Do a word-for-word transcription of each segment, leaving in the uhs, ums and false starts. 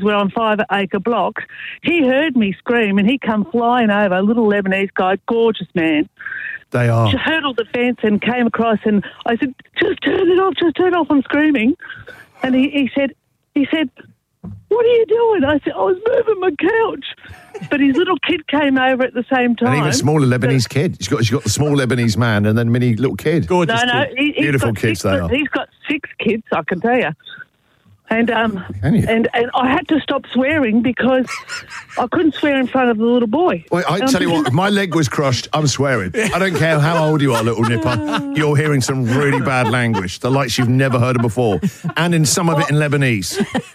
we're on Five Acre Blocks. He heard me scream and he come flying over, a little Lebanese guy, gorgeous man. They are. She hurdled the fence and came across, and I said, just turn it off, just turn it off, I'm screaming. And he, he said, he said, what are you doing? I said, I was moving my couch. But his little kid came over at the same time. An even smaller Lebanese kid. She's got, she's got the small Lebanese man and then mini little kid. Gorgeous no, no, kid. he, he's Beautiful got kids six, they are. He's got six kids, I can tell you. And um, Can you? and and I had to stop swearing because I couldn't swear in front of the little boy. Wait, I And tell I'm you what, if my leg was crushed, I'm swearing. I don't care how old you are, little nipper. You're hearing some really bad language, the likes you've never heard of before, and in some of it in Lebanese.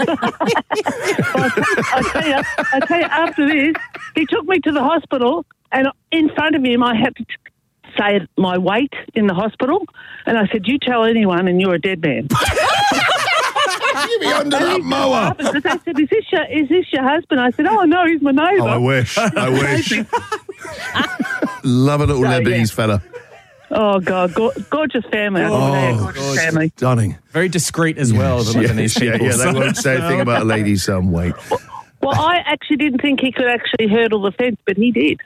I tell you, I tell you, after this, he took me to the hospital, and in front of him, I had to t- say my weight in the hospital, and I said, "You tell anyone, and you're a dead man." You be under that mower. They said, "Is this your is this your husband?" I said, "Oh no, he's my neighbour." Oh, I wish. I wish. Love a little So, Lebanese yeah. fella. Oh God, go- gorgeous family. I Oh, oh, gorgeous gorgeous. family. Stunning. Very discreet as well, the Yes, Lebanese yeah, people. yeah, they won't say a thing about a lady's um, weight. Well, I actually didn't think he could actually hurdle the fence, but he did.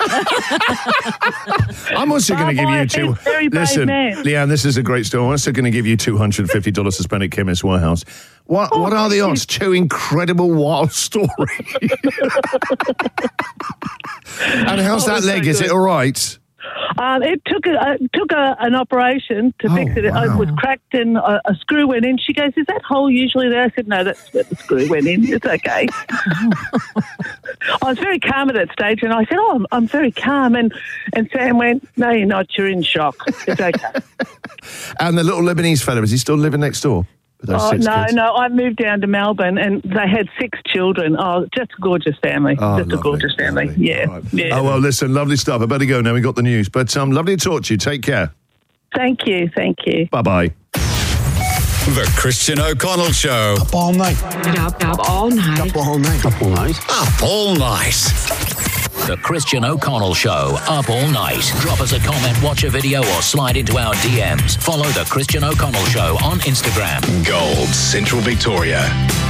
I'm also going to give Bye-bye, you two. he's a very brave Listen, man. Leanne, this is a great story. I'm also going to give you two hundred fifty dollars to spend at Chemist Warehouse. What Oh, What are the thank odds? Two incredible wild stories. And how's Oh, that it's leg? so Is it good. all right? Um, it took a, uh, took a, an operation to Oh, fix it. wow. It was cracked and a, a screw went in. She goes, "Is that hole usually there?" I said, "No, that's where the screw went in. It's okay." I was very calm at that stage, and I said, "Oh, I'm, I'm very calm." And, and Sam went, "No, you're not. You're in shock. It's okay." And the little Lebanese fella, is he still living next door? With those Oh, six no, kids? no. I moved down to Melbourne, and they had six children. Oh, just a gorgeous family. Oh, just a lovely, gorgeous family. lovely. Yeah, All right. yeah. Oh, well, listen, lovely stuff. I better go now. We got the news. But um, lovely to talk to you. Take care. Thank you, thank you. Bye-bye. The Christian O'Connell Show. Up all night. Up, up all night. Up all night. Up all night. Up all night. The Christian O'Connell Show, up all night. Drop us a comment, watch a video, or slide into our D Ms. Follow The Christian O'Connell Show on Instagram. Gold, Central Victoria.